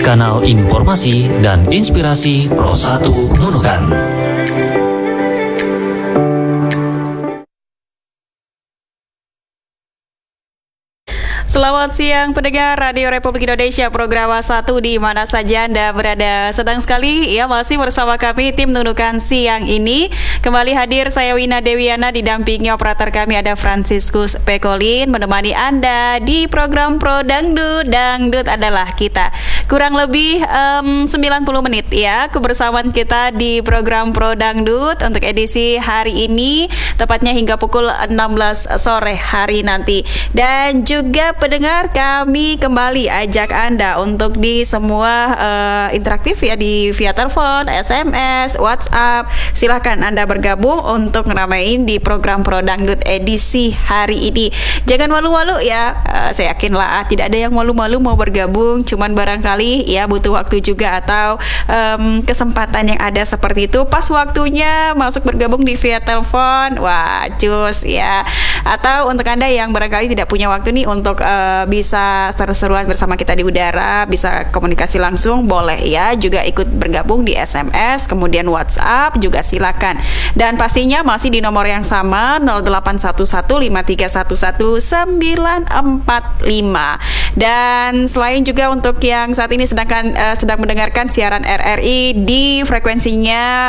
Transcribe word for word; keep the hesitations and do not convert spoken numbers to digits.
kanal informasi dan inspirasi Pro satu Nunukan. Selamat siang pendengar Radio Republik Indonesia, program satu di mana saja Anda berada. Senang sekali ya masih bersama kami tim Nunukan siang ini. Kembali hadir saya Wina Dewiana, didampingi operator kami ada Franciscus Pekolin, menemani Anda di program Pro Dangdut. Dangdut adalah kita. Kurang lebih um, sembilan puluh menit ya kebersamaan kita di program Pro Dangdut untuk edisi hari ini, tepatnya hingga pukul enam belas sore hari nanti. Dan juga pendengar, kami kembali ajak Anda untuk di semua uh, interaktif ya, di via telepon, S M S, WhatsApp. Silahkan Anda bergabung untuk ngeramein di program Pro Dangdut edisi hari ini. Jangan malu-malu ya, uh, saya yakin lah tidak ada yang malu-malu mau bergabung. Cuman barangkali ya butuh waktu juga atau um, kesempatan yang ada seperti itu. Pas waktunya masuk bergabung di via telepon, wah cus ya. Atau untuk Anda yang barangkali tidak punya waktu nih untuk uh, bisa seru-seruan bersama kita di udara, bisa komunikasi langsung, boleh ya juga ikut bergabung di S M S, kemudian WhatsApp juga silakan. Dan pastinya masih di nomor yang sama nol delapan satu satu lima tiga satu satu sembilan empat lima. Dan selain juga untuk yang saat ini sedangkan uh, sedang mendengarkan siaran R R I di frekuensinya